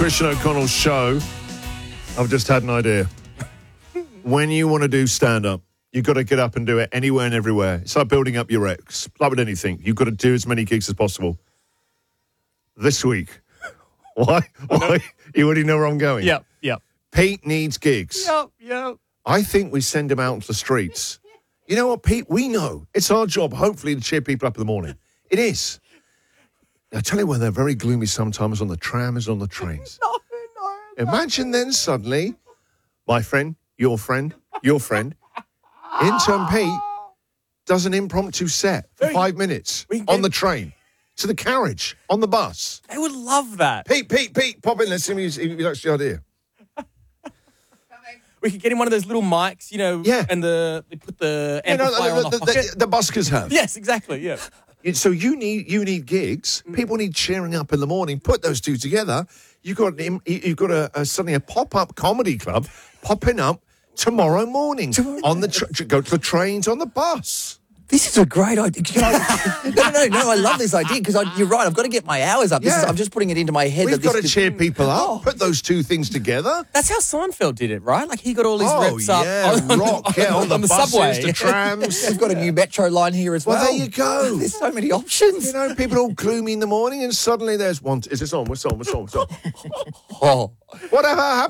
Christian O'Connell's show. I've just had an idea. When you want to do stand-up, you've got to get up and do it anywhere and everywhere. It's like building up your ex. Like with anything, you've got to do as many gigs as possible. This week. Why? You already know where I'm going. Yep. Pete needs gigs. Yep. I think we send him out into the streets. You know what, Pete? We know. It's our job, hopefully, to cheer people up in the morning. It is. I tell you when they're very gloomy sometimes on the trams, on the trains. No. Imagine then suddenly, my friend, your friend, intern Pete does an impromptu set for 5 minutes on the train, to the carriage, on the bus. They would love that. Pete, pop in. Let's see if he likes the idea. We could get him one of those little mics, you know, and they put the amplifier on the pocket. The buskers have. Yes, exactly, yeah. So you need gigs. People need cheering up in the morning. Put those two together. You've got suddenly a pop-up comedy club popping up tomorrow morning on the go to the trains, on the bus. This is a great idea. No, I love this idea because you're right. I've got to get my hours up. I'm just putting it into my head. We've got to cheer people up. Put those two things together. That's how Seinfeld did it, right? Like he got all his reps up on the buses, subway, the trams. We've got a new metro line here as well. Well, there you go. There's so many options. You know, people are all gloomy in the morning, and suddenly there's one. Is this on? What's on? Oh. Whatever happened?